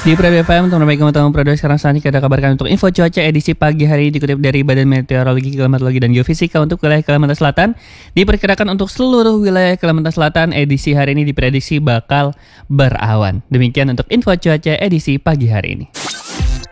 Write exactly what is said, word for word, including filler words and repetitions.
Di Prime F M, teman baik teman Prado, sekarang saatnya kita kabarkan untuk info cuaca edisi pagi hari ini dikutip dari Badan Meteorologi, Klimatologi, dan Geofisika untuk wilayah Kalimantan Selatan. Diperkirakan untuk seluruh wilayah Kalimantan Selatan, edisi hari ini diprediksi bakal berawan. Demikian untuk info cuaca edisi pagi hari ini.